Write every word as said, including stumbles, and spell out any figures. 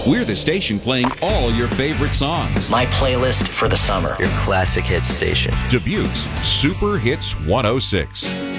We're the station playing all your favorite songs. My playlist for the summer. Your classic hit station. Dubuque's Super Hits one oh six.